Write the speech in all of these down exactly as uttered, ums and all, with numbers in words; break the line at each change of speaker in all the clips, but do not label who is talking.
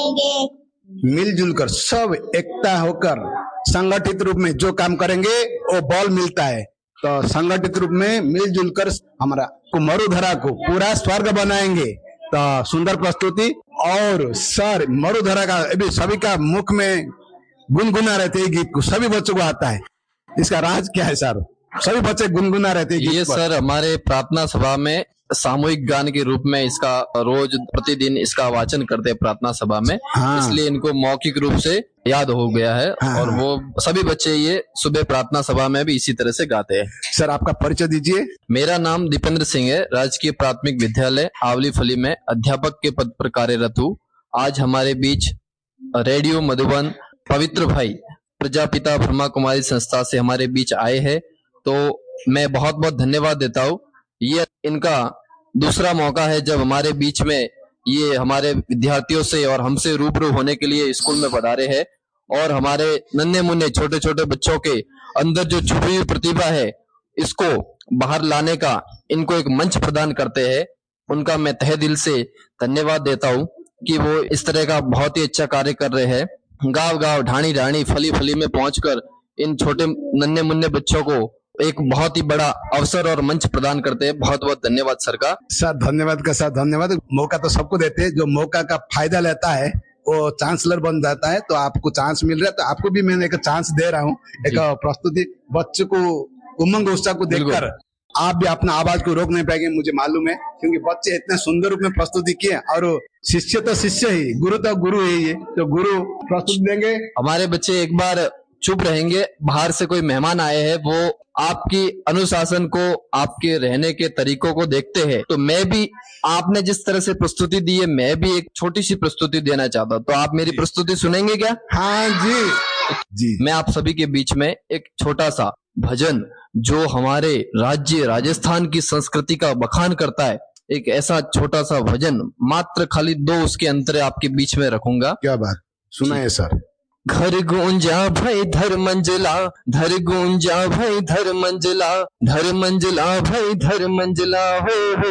मिलजुल कर सब एकता होकर संगठित रूप में जो काम करेंगे वो बल मिलता है। तो संगठित रूप में मिलजुल कर हमारा मरुधरा को पूरा स्वर्ग बनाएंगे। तो सुंदर प्रस्तुति। और सर मरुधरा का अभी सभी का मुख में गुनगुना रहते हैं गीत को, सभी बच्चों को आता है। इसका राज क्या है सर? सभी बच्चे गुनगुना रहते हैं गीत
ये
पर।
सर हमारे प्रार्थना सभा में सामूहिक गान के रूप में इसका रोज प्रतिदिन इसका वाचन करते हैं प्रार्थना सभा में।
हाँ।
इसलिए इनको मौखिक रूप से याद हो गया है।
हाँ।
और वो सभी बच्चे ये सुबह प्रार्थना सभा में भी इसी तरह से गाते हैं।
सर आपका परिचय दीजिए।
मेरा नाम दीपेंद्र सिंह है। राजकीय प्राथमिक विद्यालय आवली फली में अध्यापक के पद पर कार्यरत हूँ। आज हमारे बीच रेडियो मधुबन पवित्र भाई प्रजापिता ब्रह्मा कुमारी संस्था से हमारे बीच आए हैं, तो मैं बहुत बहुत धन्यवाद देता हूँ। ये इनका दूसरा मौका है जब हमारे बीच में ये हमारे विद्यार्थियों से और हमसे रूबरू होने के लिए स्कूल में पधारे हैं और हमारे नन्हे मुन्ने छोटे छोटे बच्चों के अंदर जो छुपी हुई प्रतिभा है इसको बाहर लाने का इनको एक मंच प्रदान करते हैं। उनका मैं तहे दिल से धन्यवाद देता हूँ कि वो इस तरह का बहुत ही अच्छा कार्य कर रहे हैं। गांव गांव ढाणी ढाणी फली फली में पहुंचकर इन छोटे नन्हे मुन्ने बच्चों को एक बहुत ही बड़ा अवसर और मंच प्रदान करते हैं। बहुत बहुत धन्यवाद सर का।
सर धन्यवाद का सर धन्यवाद। मौका तो सबको देते हैं, जो मौका का फायदा लेता है वो चांसलर बन जाता है। तो आपको चांस मिल रहा है, तो आपको भी मैंने एक चांस दे रहा हूँ। एक प्रस्तुति बच्चों को उमंग उत्साह को देखकर आप भी अपना आवाज को रोक नहीं पाएंगे, मुझे मालूम है, क्योंकि बच्चे इतने सुंदर रूप में प्रस्तुति किए। और शिष्य तो शिष्य ही, गुरु तो गुरु ही है। तो गुरु प्रस्तुति देंगे।
हमारे बच्चे एक बार चुप रहेंगे। बाहर से कोई मेहमान आए हैं, वो आपकी अनुशासन को, आपके रहने के तरीकों को देखते हैं। तो मैं भी आपने जिस तरह से प्रस्तुति दी है, मैं भी एक छोटी सी प्रस्तुति देना चाहता हूँ। तो आप मेरी प्रस्तुति सुनेंगे क्या?
हाँ जी जी।
मैं आप सभी के बीच में एक छोटा सा भजन जो हमारे राज्य राजस्थान की संस्कृति का बखान करता है, एक ऐसा छोटा सा भजन मात्र खाली दो उसके अंतरे आपके बीच में रखूंगा।
क्या बात, सुनाइए सर।
घर गूंजा भाई धर मंजिला, धर गूंजा भाई धर मंजिला, धर मंजिला भाई धर मंजिला, हो हो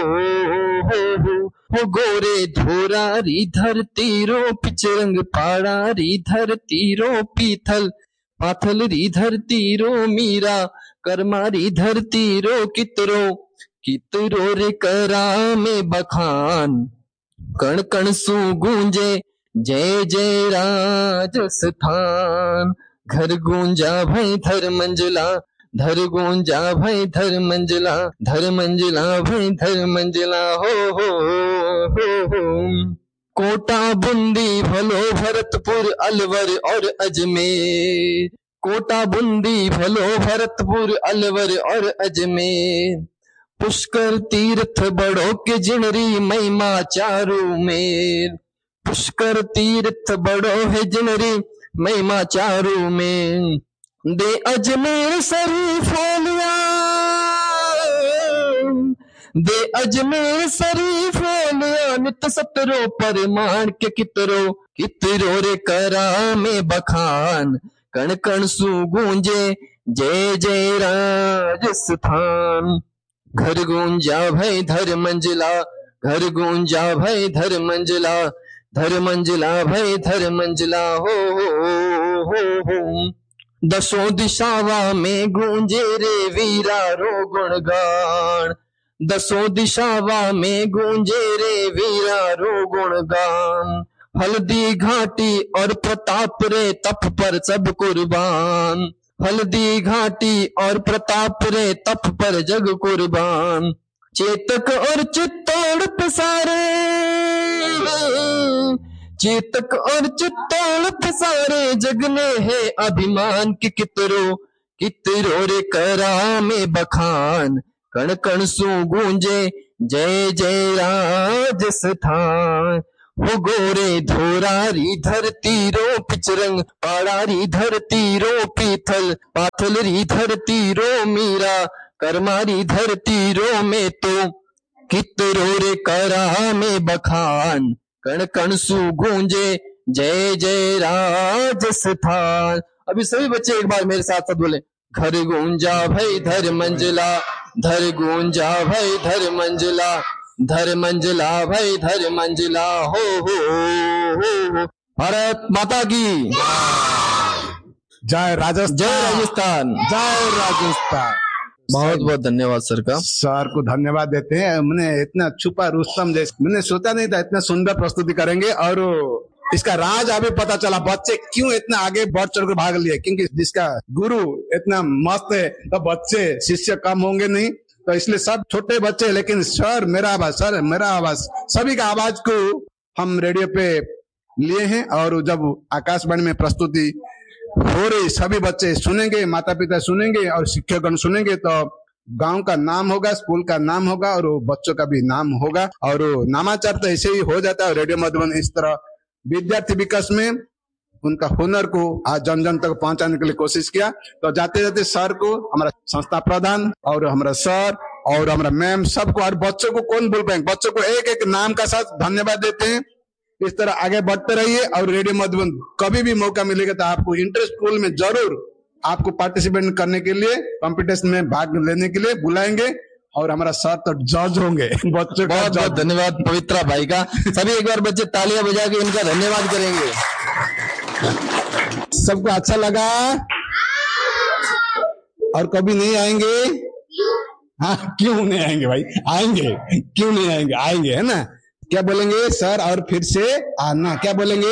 हो हो हो गोरे धोरारी धरती रो पिचरंग पाड़ारी धरती रो पीथल पाथल री धरती रो मीरा करमारी धरती रो कितरो कितरो रे करा में बखान कण कण सु गूंजे जय जय राजस्थान। घर गूंजा भाई धर मंजिला, धर गूंजा भाई धर मंजिला, धर मंजिला भाई धर मंजिला, हो हो हो हो कोटा बूंदी भलो भरतपुर अलवर और अजमेर, कोटा बूंदी भलो भरतपुर अलवर और अजमेर, पुष्कर तीर्थ बड़ो के जिनरी महिमा चारू मेर, पुष्कर तीर्थ बड़ो है जिनरी महिमा चारू में, दे अजमेर शरीफोलिया, दे अजमेर शरीफोलिया नित सतरो परमाण के कितरो कितरो रे करा में बखान कण कण सु गूंजे जय जय राजस्थान। घर गूंजा भाई धर मंजिला, घर गूंजा भाई धर मंजिला, धर मंजिला भाई धर मंजिला, हो हो हो हो दसों दिशावा में गूंजे रे वीरा रो गुणगान, दसों दिशावा में गूंजे रे वीरा रो गुणगान, हल्दी घाटी और प्रताप रे तप पर सब कुर्बान, हल्दी घाटी और प्रताप रे तप पर जग कुर्बान, चेतक और चित्तौड़ पसारे, चेतक और चित्तौड़ पसारे जग में है अभिमान के कितरो कितरो रे करा में बखान कण कण सु गूंजे जय जय राजस्थान। हो गोरे धोरारी धरती रो पिचरंग पाड़ारी धरती रो पीथल पाथल री धरती रो मीरा करमारी धरती रो में तो कितरो रे करा में बखान कण कण सु गूंजे जय जय राजस्थान। अभी सभी बच्चे एक बार मेरे साथ साथ बोले, घर गूंजा भाई धर मंजिला, धर गूंजा भाई धर मंजिला, धर मंजिला भाई धर मंजिला, हो हो हो हो भारत माता की
जय राजस्थान,
जय राजस्थान,
जय राजस्थान।
बहुत बहुत धन्यवाद सर का।
सर को धन्यवाद देते हैं। मैंने इतना छुपा रुस्तम जैसे मैंने सोचा नहीं था इतना सुंदर प्रस्तुति करेंगे, और इसका राज अभी पता चला बच्चे क्यों इतना आगे बढ़ चढ़ कर भाग लिए, क्योंकि जिसका गुरु इतना मस्त है तो बच्चे शिष्य कम होंगे नहीं, तो इसलिए सब छोटे बच्चे, लेकिन सर मेरा आवाज, सर मेरा आवाज, सभी का आवाज को हम रेडियो पे लिए हैं, और जब आकाशवाणी में प्रस्तुति हो रही सभी बच्चे सुनेंगे, माता पिता सुनेंगे और शिक्षकगण सुनेंगे, तो गांव का नाम होगा, स्कूल का नाम होगा, और बच्चों का भी नाम होगा, और नामाचार तो ऐसे ही हो जाता है। रेडियो मधुबन इस तरह विद्यार्थी विकास में उनका हुनर को आज जन जन तक पहुंचाने के लिए कोशिश किया। तो जाते जाते सर को, हमारा संस्था प्रधान और हमारा सर और हमारा मैम सबको, और बच्चों को कौन भूल पाएंगे, बच्चों को एक एक नाम का साथ धन्यवाद देते हैं। इस तरह आगे बढ़ते रहिए, और रेडियो मधुबन कभी भी मौका मिलेगा तो आपको इंटरस्कूल में जरूर आपको पार्टिसिपेट करने के लिए, कंपटीशन में भाग लेने के लिए बुलाएंगे, और हमारा सर तो जज होंगे बच्चों का।
बहुत बहुत धन्यवाद पवित्रा भाई का। सभी एक बार बच्चे तालियां बजा के इनका धन्यवाद करेंगे।
सबको अच्छा लगा? और कभी नहीं आएंगे? हाँ, क्यों नहीं आएंगे भाई? आएंगे, क्यों नहीं आएंगे? आएंगे, है ना? क्या बोलेंगे सर? और फिर से आना। क्या बोलेंगे?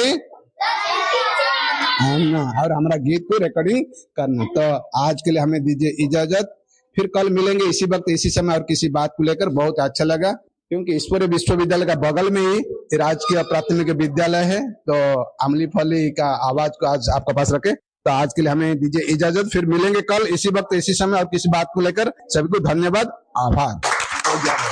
आना। और हमारा गीत को रिकॉर्डिंग करना। तो आज के लिए हमें दीजिए इजाजत, फिर कल मिलेंगे इसी वक्त इसी समय और किसी बात को लेकर। बहुत अच्छा लगा, क्योंकि ईश्वरीय विश्वविद्यालय का बगल में ही राजकीय प्राथमिक विद्यालय है, तो अमली फली का आवाज को आज आपके पास रखे। तो आज के लिए हमें दीजिए इजाजत, फिर मिलेंगे कल इसी वक्त इसी समय और किसी बात को लेकर। सभी को धन्यवाद, आभार।